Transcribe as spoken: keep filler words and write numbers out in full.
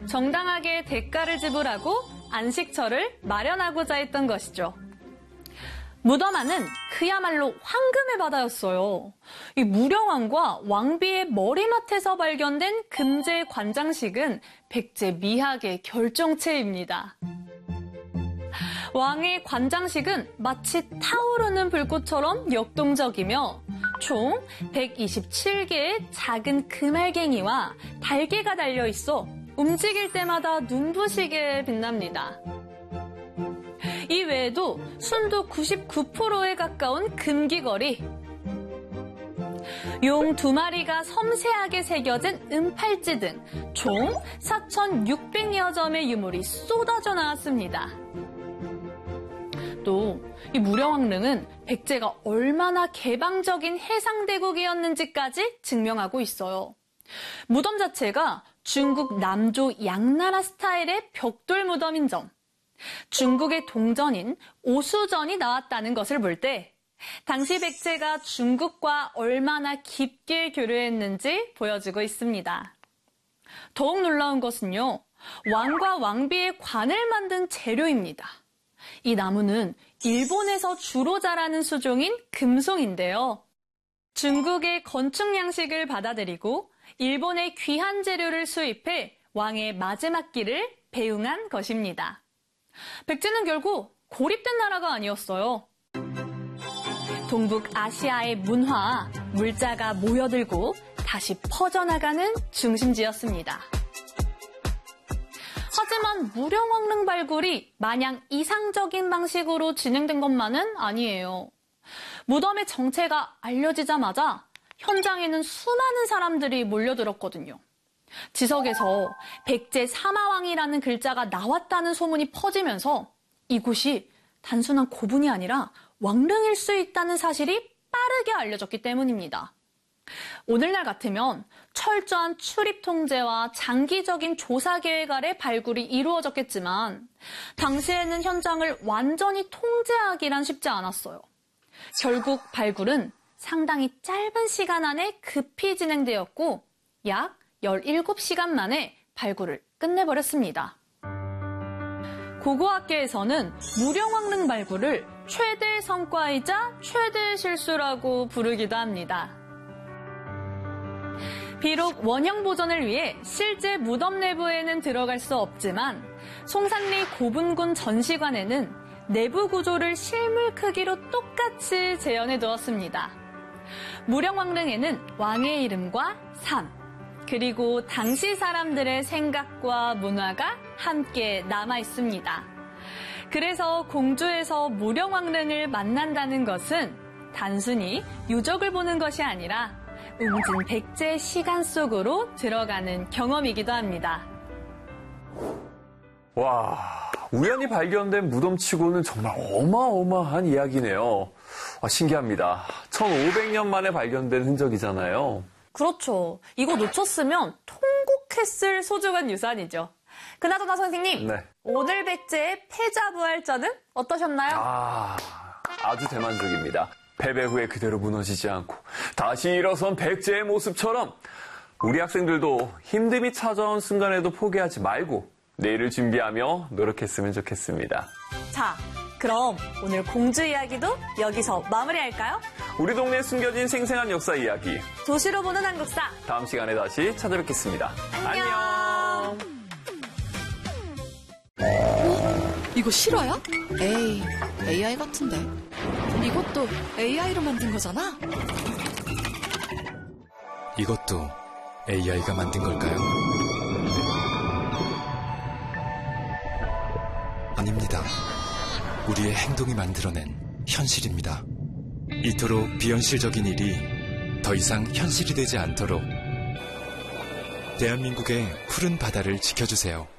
정당하게 대가를 지불하고 안식처를 마련하고자 했던 것이죠. 무덤 안은 그야말로 황금의 바다였어요. 이 무령왕과 왕비의 머리맡에서 발견된 금제 관장식은 백제 미학의 결정체입니다. 왕의 관장식은 마치 타오르는 불꽃처럼 역동적이며 총 백이십칠 개의 작은 금알갱이와 달개가 달려있어 움직일 때마다 눈부시게 빛납니다. 이 외에도 순도 구십구 퍼센트에 가까운 금귀걸이, 용 두 마리가 섬세하게 새겨진 은팔찌 등 총 사천육백여 점의 유물이 쏟아져 나왔습니다. 또 이 무령왕릉은 백제가 얼마나 개방적인 해상대국이었는지까지 증명하고 있어요. 무덤 자체가 중국 남조 양나라 스타일의 벽돌 무덤인 점, 중국의 동전인 오수전이 나왔다는 것을 볼 때 당시 백제가 중국과 얼마나 깊게 교류했는지 보여주고 있습니다. 더욱 놀라운 것은요, 왕과 왕비의 관을 만든 재료입니다. 이 나무는 일본에서 주로 자라는 수종인 금송인데요. 중국의 건축 양식을 받아들이고 일본의 귀한 재료를 수입해 왕의 마지막 길을 배웅한 것입니다. 백제는 결국 고립된 나라가 아니었어요. 동북아시아의 문화, 물자가 모여들고 다시 퍼져나가는 중심지였습니다. 하지만 무령왕릉 발굴이 마냥 이상적인 방식으로 진행된 것만은 아니에요. 무덤의 정체가 알려지자마자 현장에는 수많은 사람들이 몰려들었거든요. 지석에서 백제 사마왕이라는 글자가 나왔다는 소문이 퍼지면서 이곳이 단순한 고분이 아니라 왕릉일 수 있다는 사실이 빠르게 알려졌기 때문입니다. 오늘날 같으면 철저한 출입 통제와 장기적인 조사 계획 아래 발굴이 이루어졌겠지만 당시에는 현장을 완전히 통제하기란 쉽지 않았어요. 결국 발굴은 상당히 짧은 시간 안에 급히 진행되었고 약 열일곱 시간 만에 발굴을 끝내버렸습니다. 고고학계에서는 무령왕릉 발굴을 최대의 성과이자 최대의 실수라고 부르기도 합니다. 비록 원형 보존을 위해 실제 무덤 내부에는 들어갈 수 없지만 송산리 고분군 전시관에는 내부 구조를 실물 크기로 똑같이 재현해 두었습니다. 무령왕릉에는 왕의 이름과 삶, 그리고 당시 사람들의 생각과 문화가 함께 남아 있습니다. 그래서 공주에서 무령왕릉을 만난다는 것은 단순히 유적을 보는 것이 아니라 웅진 백제의 시간 속으로 들어가는 경험이기도 합니다. 와, 우연히 발견된 무덤치고는 정말 어마어마한 이야기네요. 아, 신기합니다. 천오백 년 만에 발견된 흔적이잖아요. 그렇죠. 이거 놓쳤으면 통곡했을 소중한 유산이죠. 그나저나 선생님, 네. 오늘 백제의 패자부활전은 어떠셨나요? 아, 아주 대만족입니다. 패배 후에 그대로 무너지지 않고 다시 일어선 백제의 모습처럼 우리 학생들도 힘듦이 찾아온 순간에도 포기하지 말고 내일을 준비하며 노력했으면 좋겠습니다. 자, 그럼 오늘 공주 이야기도 여기서 마무리할까요? 우리 동네에 숨겨진 생생한 역사 이야기 도시로 보는 한국사, 다음 시간에 다시 찾아뵙겠습니다. 안녕. 안녕. 어? 이거 실화야? 에이, 에이아이 같은데. 이것도 에이아이로 만든 거잖아? 이것도 에이아이가 만든 걸까요? 아닙니다. 우리의 행동이 만들어낸 현실입니다. 이토록 비현실적인 일이 더 이상 현실이 되지 않도록 대한민국의 푸른 바다를 지켜주세요.